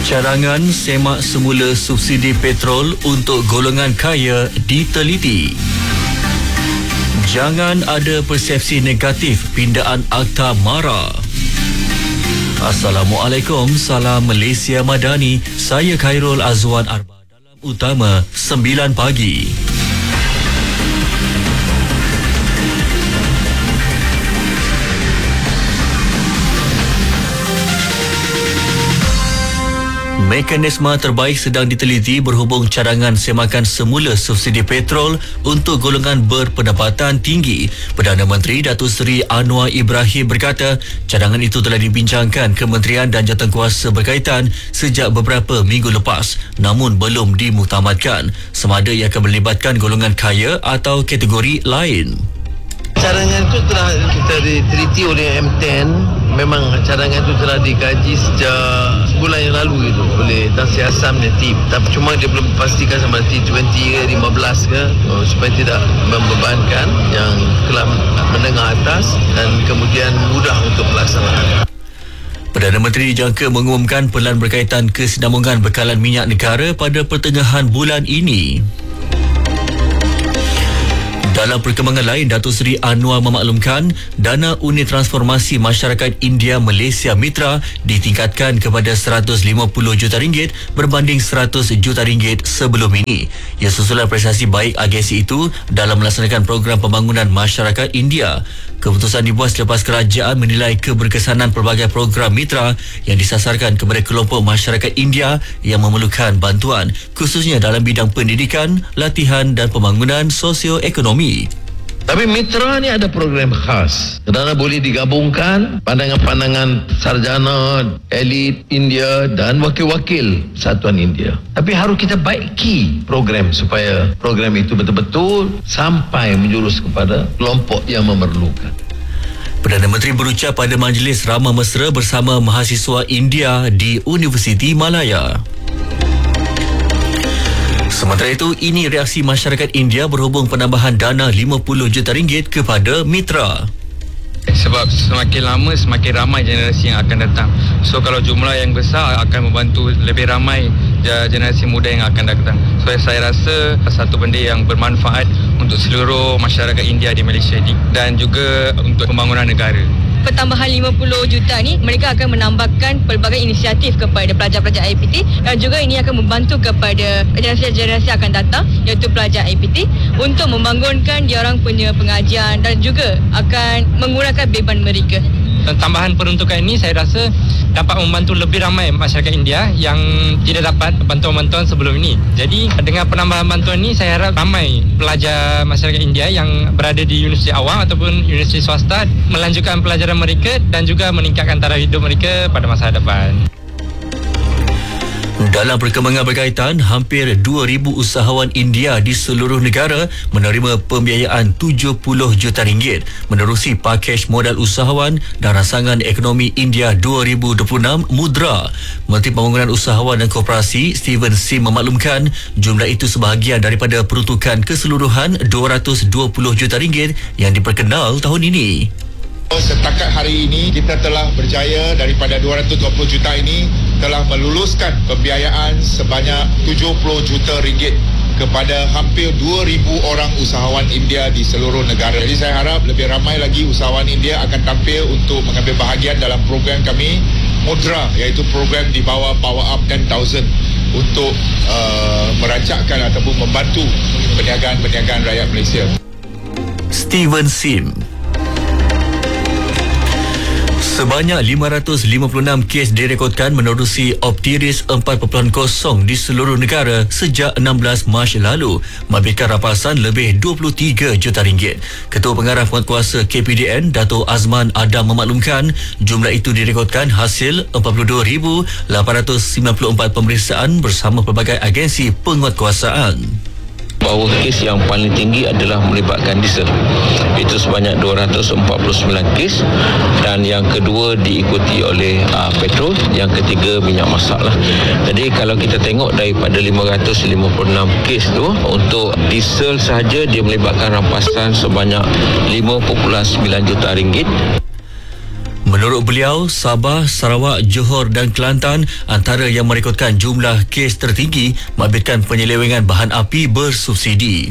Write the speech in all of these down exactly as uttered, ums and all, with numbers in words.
Cadangan semak semula subsidi petrol untuk golongan kaya diteliti. Jangan ada persepsi negatif pindaan Akta Mara. Assalamualaikum, salam Malaysia Madani. Saya Khairul Azwan Arba dalam Utama sembilan pagi. Mekanisme terbaik sedang diteliti berhubung cadangan semakan semula subsidi petrol untuk golongan berpendapatan tinggi. Perdana Menteri Datuk Seri Anwar Ibrahim berkata, cadangan itu telah dibincangkan Kementerian dan Jawatankuasa berkaitan sejak beberapa minggu lepas, namun belum dimuktamadkan sama ada ia akan melibatkan golongan kaya atau kategori lain. Cadangan itu telah kita diteliti oleh M sepuluh. Memang cadangan itu telah dikaji sejak sebulan yang lalu itu oleh Tan Sri Asam dan tim. Tapi cuma dia belum pastikan sama T dua puluh ke lima belas ke oh, supaya tidak membebankan yang kelas menengah atas dan kemudian mudah untuk pelaksanaan. Perdana Menteri dijangka mengumumkan pelan berkaitan kesinambungan bekalan minyak negara pada pertengahan bulan ini. Dalam perkembangan lain, Datuk Seri Anwar memaklumkan dana unit transformasi masyarakat India Malaysia Mitra ditingkatkan kepada seratus lima puluh juta ringgit berbanding seratus juta ringgit sebelum ini. Ia susulan prestasi baik agensi itu dalam melaksanakan program pembangunan masyarakat India. Keputusan dibuat selepas kerajaan menilai keberkesanan pelbagai program mitra yang disasarkan kepada kelompok masyarakat India yang memerlukan bantuan, khususnya dalam bidang pendidikan, latihan dan pembangunan sosioekonomi. Tapi mitra ni ada program khas kerana boleh digabungkan pandangan-pandangan sarjana, elit India dan wakil-wakil Persatuan India. Tapi harus kita baiki program supaya program itu betul-betul sampai menjurus kepada kelompok yang memerlukan. Perdana Menteri berucap pada majlis ramah mesra bersama mahasiswa India di Universiti Malaya. Sementara itu, ini reaksi masyarakat India berhubung penambahan dana lima puluh juta ringgit kepada mitra. Sebab semakin lama semakin ramai generasi yang akan datang. So kalau jumlah yang besar akan membantu lebih ramai generasi muda yang akan datang. So saya rasa satu benda yang bermanfaat untuk seluruh masyarakat India di Malaysia ini dan juga untuk pembangunan negara. Pertambahan lima puluh juta ni mereka akan menambahkan pelbagai inisiatif kepada pelajar-pelajar I P T dan juga ini akan membantu kepada generasi-generasi akan datang iaitu pelajar I P T untuk membangunkan diorang punya pengajian dan juga akan mengurangkan beban mereka. Tambahan peruntukan ini saya rasa dapat membantu lebih ramai masyarakat India yang tidak dapat bantuan-bantuan sebelum ini. Jadi dengan penambahan bantuan ini saya harap ramai pelajar masyarakat India yang berada di universiti awam ataupun universiti swasta melanjutkan pelajaran mereka dan juga meningkatkan taraf hidup mereka pada masa depan. Dalam perkembangan berkaitan, hampir dua ribu usahawan India di seluruh negara menerima pembiayaan tujuh puluh juta ringgit menerusi pakej modal usahawan dan rancangan ekonomi India dua ribu dua puluh enam Mudra. Menteri Pembangunan Usahawan dan Koperasi Steven Sim memaklumkan jumlah itu sebahagian daripada peruntukan keseluruhan dua ratus dua puluh juta ringgit yang diperkenal tahun ini. Setakat hari ini kita telah berjaya daripada dua ratus dua puluh juta ini telah meluluskan pembiayaan sebanyak tujuh puluh juta ringgit kepada hampir dua ribu orang usahawan India di seluruh negara. Jadi saya harap lebih ramai lagi usahawan India akan tampil untuk mengambil bahagian dalam program kami Mudra, iaitu program di bawah Power Up ten thousand untuk uh, merancangkan ataupun membantu perniagaan-perniagaan rakyat Malaysia. Steven Sim. Sebanyak lima ratus lima puluh enam kes direkodkan menerusi Optiris empat titik kosong di seluruh negara sejak enam belas Mac lalu, memberikan rapasan lebih dua puluh tiga juta ringgit. Ketua Pengarah Penguatkuasa K P D N, Dato' Azman Adam memaklumkan jumlah itu direkodkan hasil empat puluh dua ribu lapan ratus sembilan puluh empat pemeriksaan bersama pelbagai agensi penguatkuasaan. Bahawa kes yang paling tinggi adalah melibatkan diesel, itu sebanyak dua ratus empat puluh sembilan kes, dan yang kedua diikuti oleh uh, petrol, yang ketiga minyak masak lah. Jadi kalau kita tengok daripada lima ratus lima puluh enam kes tu, untuk diesel sahaja dia melibatkan rampasan sebanyak lima perpuluhan sembilan juta ringgit. Menurut beliau, Sabah, Sarawak, Johor dan Kelantan antara yang merekodkan jumlah kes tertinggi membabitkan penyelewengan bahan api bersubsidi.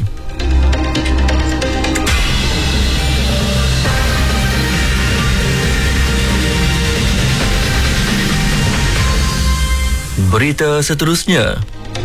Berita seterusnya.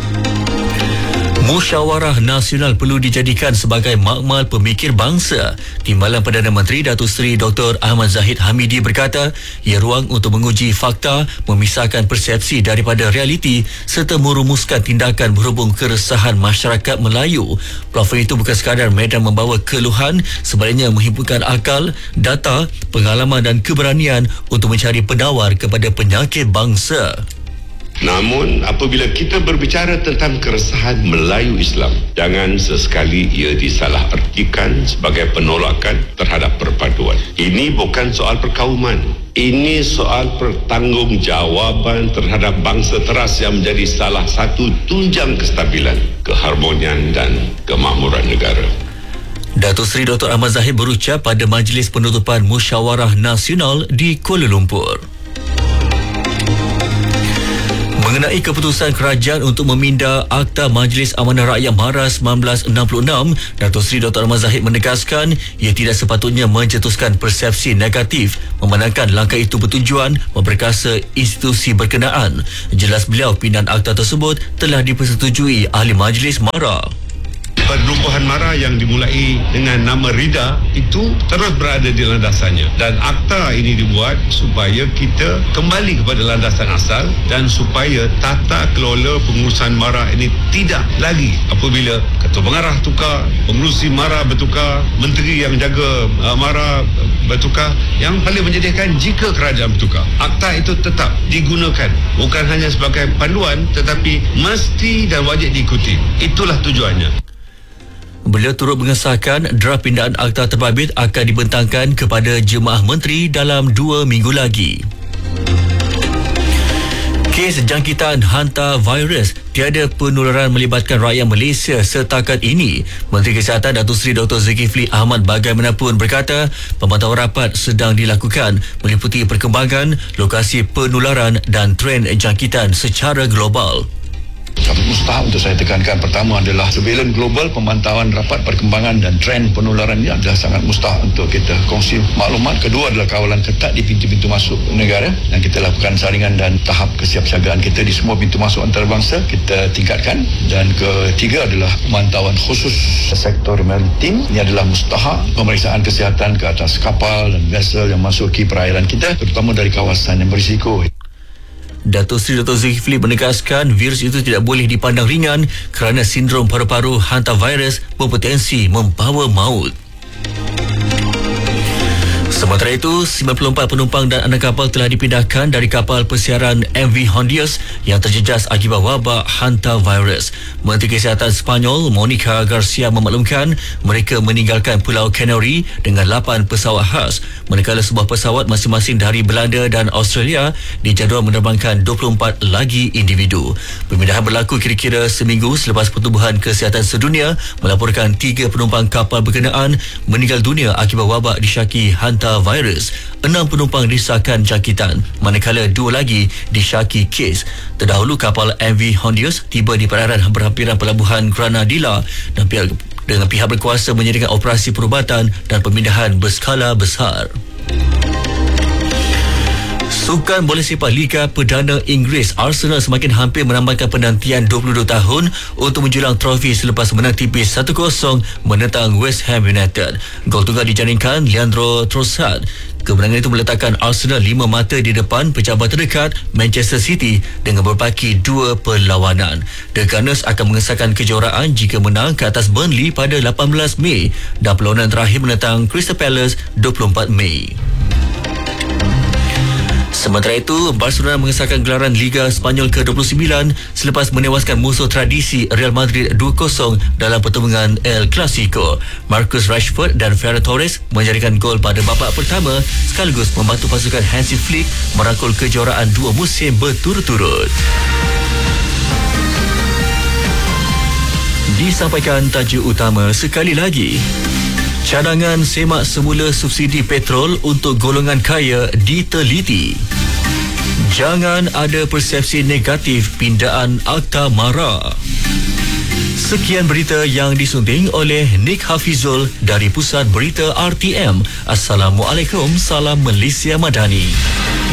Musyawarah Nasional perlu dijadikan sebagai makmal pemikir bangsa. Timbalan Perdana Menteri Datuk Seri Doktor Ahmad Zahid Hamidi berkata, ia ruang untuk menguji fakta, memisahkan persepsi daripada realiti serta merumuskan tindakan berhubung keresahan masyarakat Melayu. Platform itu bukan sekadar medan membawa keluhan, sebaliknya menghimpunkan akal, data, pengalaman dan keberanian untuk mencari penawar kepada penyakit bangsa. Namun apabila kita berbicara tentang keresahan Melayu Islam, jangan sesekali ia disalahartikan sebagai penolakan terhadap perpaduan. Ini bukan soal perkauman. Ini soal pertanggungjawaban terhadap bangsa teras yang menjadi salah satu tunjang kestabilan, keharmonian dan kemakmuran negara. Datuk Seri Doktor Ahmad Zahid berucap pada Majlis Penutupan Musyawarah Nasional di Kuala Lumpur. Mengenai keputusan kerajaan untuk meminda Akta Majlis Amanah Rakyat MARA seribu sembilan ratus enam puluh enam, Datuk Seri Doktor Ahmad Zahid menegaskan ia tidak sepatutnya mencetuskan persepsi negatif memandangkan langkah itu bertujuan memperkasa institusi berkenaan. Jelas beliau pindahan akta tersebut telah dipersetujui Ahli Majlis MARA. Perlumpahan MARA yang dimulai dengan nama RIDA itu terus berada di landasannya, dan akta ini dibuat supaya kita kembali kepada landasan asal dan supaya tata kelola pengurusan MARA ini tidak lagi apabila ketua pengarah tukar, pengurusi MARA bertukar, menteri yang jaga uh, MARA bertukar. Yang paling menyedihkan jika kerajaan bertukar, akta itu tetap digunakan bukan hanya sebagai panduan tetapi mesti dan wajib diikuti. Itulah tujuannya. Beliau turut mengesahkan draft pindaan akta terbabit akan dibentangkan kepada jemaah menteri dalam dua minggu lagi. Kes jangkitan hantavirus tiada penularan melibatkan rakyat Malaysia setakat ini. Menteri Kesihatan Datuk Seri Doktor Zulkifli Ahmad bagaimanapun berkata, pemantauan rapat sedang dilakukan meliputi perkembangan, lokasi penularan dan trend jangkitan secara global. Sangat mustahak untuk saya tekankan. Pertama adalah surveillance global, pemantauan rapat perkembangan dan trend penularan ini adalah sangat mustahak untuk kita kongsi maklumat. Kedua adalah kawalan ketat di pintu-pintu masuk negara, dan kita lakukan saringan dan tahap kesiapsiagaan kita di semua pintu masuk antarabangsa kita tingkatkan. Dan ketiga adalah pemantauan khusus sektor maritim. Ini adalah mustahak pemeriksaan kesihatan ke atas kapal dan vessel yang masuki perairan kita, terutama dari kawasan yang berisiko. Datuk Seri Doktor Zulkifli menegaskan virus itu tidak boleh dipandang ringan kerana sindrom paru-paru hantavirus berpotensi membawa maut. Sementara itu, sembilan puluh empat penumpang dan anak kapal telah dipindahkan dari kapal persiaran M V Hondius yang terjejas akibat wabak hantavirus. Menteri Kesihatan Sepanyol, Monica Garcia memaklumkan mereka meninggalkan Pulau Canary dengan lapan pesawat khas, manakala sebuah pesawat masing-masing dari Belanda dan Australia dijadual menerbangkan dua puluh empat lagi individu. Pemindahan berlaku kira-kira seminggu selepas Pertubuhan Kesihatan Sedunia melaporkan tiga penumpang kapal berkenaan meninggal dunia akibat wabak disyaki hantavirus. Virus. Enam penumpang disahkan jangkitan, manakala dua lagi disyaki kes. Terdahulu kapal M V Hondius tiba di perairan berhampiran pelabuhan Granadilla dan pihak, dengan pihak berkuasa menyediakan operasi perubatan dan pemindahan berskala besar. Sukan bola sepak Liga Perdana Inggeris, Arsenal semakin hampir menambahkan penantian dua puluh dua tahun untuk menjulang trofi selepas menang tipis satu kosong menentang West Ham United. Gol tunggal dijaringkan Leandro Trossard. Kemenangan itu meletakkan Arsenal lima mata di depan pecabar terdekat Manchester City dengan berbaki dua perlawanan. The Gunners akan mengesahkan kejuaraan jika menang ke atas Burnley pada lapan belas Mei dan perlawanan terakhir menentang Crystal Palace dua puluh empat Mei. Sementara itu, Barcelona mengesahkan gelaran Liga Spanyol ke dua puluh sembilan selepas menewaskan musuh tradisi Real Madrid dua kosong dalam pertandingan El Clasico. Marcus Rashford dan Ferran Torres menjaringkan gol pada babak pertama sekaligus membantu pasukan Hansi Flick merangkul kejuaraan dua musim berturut-turut. Disampaikan tajuk utama sekali lagi. Cadangan semak semula subsidi petrol untuk golongan kaya diteliti. Jangan ada persepsi negatif pindaan Akta Mara. Sekian berita yang disunting oleh Nick Hafizul dari Pusat Berita R T M. Assalamualaikum, salam Malaysia Madani.